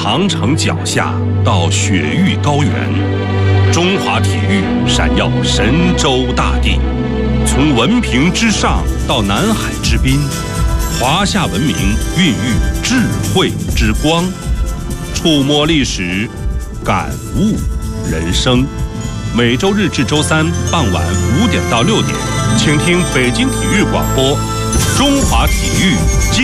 长城脚下到雪域高原，中华体育闪耀神州大地。从文凭之上到南海之滨，华夏文明孕育智慧之光。触摸历史，感悟人生。每周日至周三傍晚5点到6点，请听北京体育广播《中华体育》。